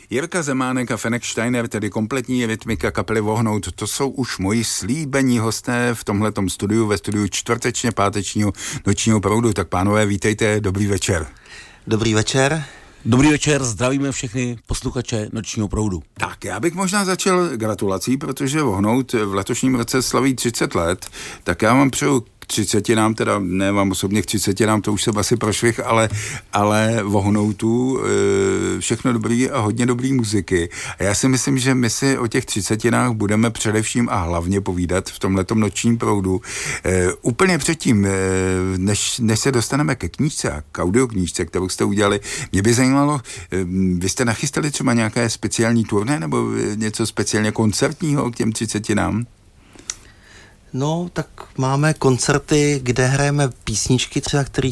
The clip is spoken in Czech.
Jirka Zemánek a Fenek Steiner, tedy kompletní rytmika kapely Vohnout, to jsou už moji slíbení hosté v tomhletom studiu, ve studiu čtvrtečně pátečního nočního proudu. Tak pánové, vítejte, dobrý večer. Dobrý večer. Dobrý večer, zdravíme všechny posluchače Nočního proudu. Tak, já bych možná začal gratulací, protože Vohnout v letošním roce slaví 30 let, tak já vám přeju 30, teda ne vám osobně k 30, to už jsem asi prošvih, ale Vohnoutu všechno dobrý a hodně dobrý muziky. A já si myslím, že my si o těch 30 budeme především a hlavně povídat v tomhletom nočním proudu. Úplně předtím, než se dostaneme ke knížce a k audioknížce, kterou jste udělali, mě by zajímalo, vy jste nachystali třeba nějaké speciální turné nebo něco speciálně koncertního k těm 30? No, tak máme koncerty, kde hrajeme písničky třeba, které